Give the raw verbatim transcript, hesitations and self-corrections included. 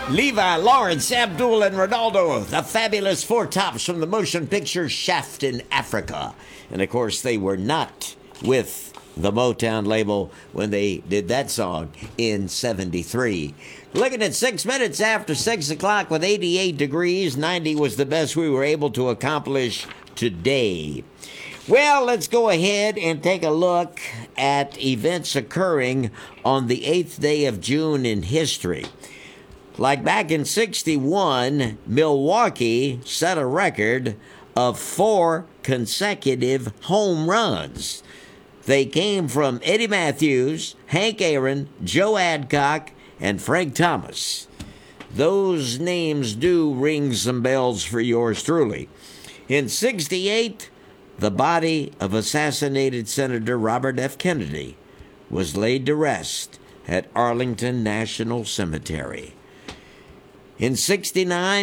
Levi, Lawrence, Abdul, and Ronaldo, the fabulous four tops from the motion picture Shaft in Africa. And of course, they were not with the Motown label when they did that song in seventy-three. Looking at six minutes after six o'clock with eighty-eight degrees, ninety was the best we were able to accomplish today. Well, let's go ahead and take a look at events occurring on the eighth day of June in history. Like back in sixty-one, Milwaukee set a record of four consecutive home runs. They came from Eddie Matthews, Hank Aaron, Joe Adcock, and Frank Thomas. Those names do ring some bells for yours truly. In sixty-eight, the body of assassinated Senator Robert F. Kennedy was laid to rest at Arlington National Cemetery. In sixty-nine,